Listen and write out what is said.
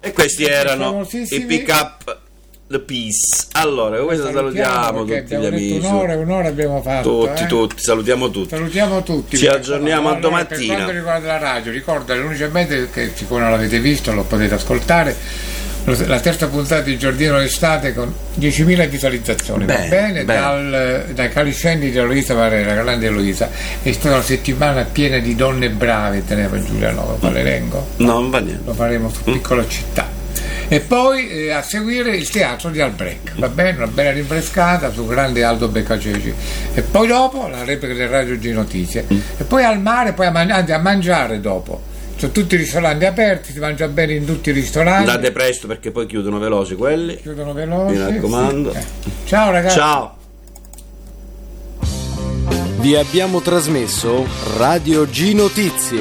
E questi erano famosissimi. i Pick Up The Peace. Allora, con questo salutiamo tutti gli amici. Un'ora abbiamo fatto. Tutti, salutiamo tutti. Ci aggiorniamo a domattina. Per quanto riguarda la radio, ricorda le che siccome non l'avete visto lo potete ascoltare. La terza puntata di Giardino d'Estate con 10.000 visualizzazioni, va bene? Dai Caliscendi di Eloisa Varela, grande Eloisa. È stata una settimana piena di donne brave, teneva Giuliano, fa l'elenco? No, non va niente. Lo faremo su Piccola Città. E poi a seguire il teatro di Albrecht, va bene? Una bella rinfrescata su grande Aldo Beccaceci. E poi dopo la replica del Radio G Notizie. E poi al mare, poi a mangiare dopo. Sono tutti i ristoranti aperti, si mangia bene in tutti i ristoranti. Andate presto perché poi chiudono veloci quelli. Mi raccomando. Sì. Ciao ragazzi. Ciao. Vi abbiamo trasmesso Radio G Notizie.